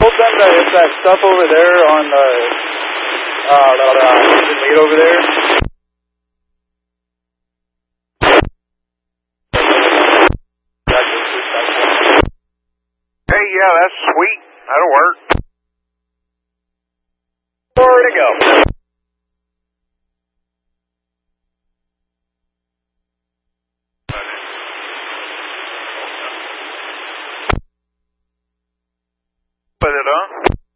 told them that if that stuff over there on the lead over there. Hey, yeah, that's sweet. That'll work. Where to go? Put it on.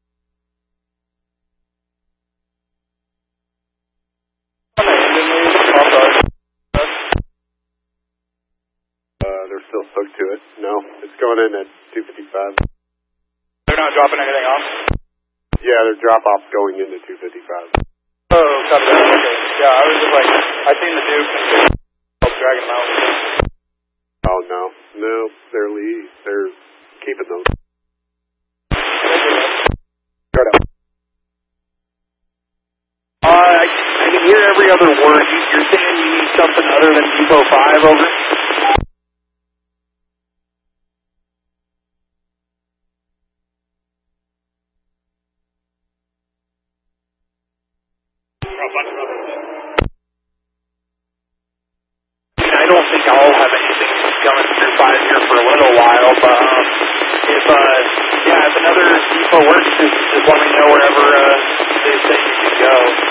They're still stuck to it. No, it's going in at 255. They're not dropping anything off? Yeah, their drop-off's going into 255. Oh, copy that. Okay. Yeah, I was just like, I seen the Duke and dragging them out. Oh, no. No, they're lead. They're keeping those. Start up. I can hear every other word. You're saying you need something other than Depot 5, over? I don't think I'll have anything coming through 5 here for a little while, but if another depot works, just let me know wherever they say you can go.